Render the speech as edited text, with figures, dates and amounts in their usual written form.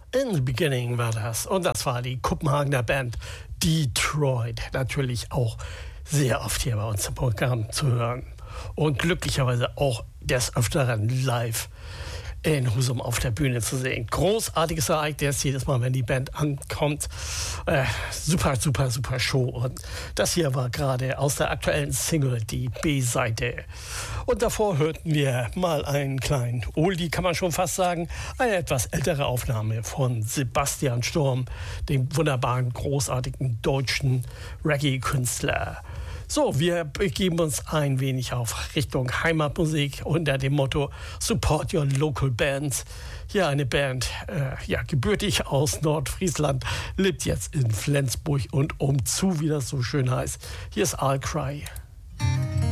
In the Beginning war das. Und das war die Kopenhagener Band Detroit. Natürlich auch sehr oft hier bei uns im Programm zu hören. Und glücklicherweise auch des Öfteren live in Husum auf der Bühne zu sehen. Großartiges Ereignis jedes Mal, wenn die Band ankommt. Super, super, super Show. Und das hier war gerade aus der aktuellen Single, die B-Seite. Und davor hörten wir mal einen kleinen Oldie, kann man schon fast sagen. Eine etwas ältere Aufnahme von Sebastian Sturm, dem wunderbaren, großartigen deutschen Reggae-Künstler. So, wir begeben uns ein wenig auf Richtung Heimatmusik unter dem Motto Support Your Local Bands. Hier eine Band, gebürtig aus Nordfriesland, lebt jetzt in Flensburg und umzu, wie das so schön heißt. Hier ist I'll Cry.